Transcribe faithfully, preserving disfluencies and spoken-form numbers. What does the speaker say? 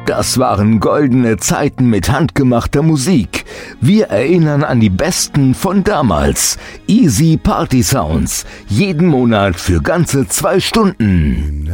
Das waren goldene Zeiten mit handgemachter Musik. Wir erinnern an die besten von damals. Easy Party Sounds. Jeden Monat für ganze zwei Stunden.